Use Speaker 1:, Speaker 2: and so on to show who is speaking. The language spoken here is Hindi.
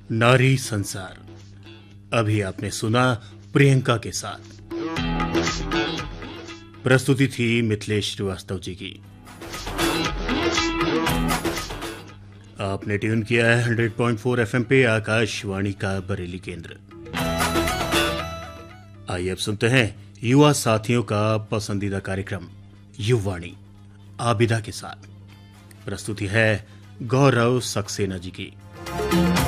Speaker 1: नारी संसार। अभी आपने सुना प्रियंका के साथ। प्रस्तुति थी मिथिलेश श्रीवास्तव जी की। आपने ट्यून किया है 100.4 FM पे आकाशवाणी का बरेली केंद्र। आइए अब सुनते हैं युवा साथियों का पसंदीदा कार्यक्रम युवाणी आबिदा के साथ। प्रस्तुति है गौरव सक्सेना जी की।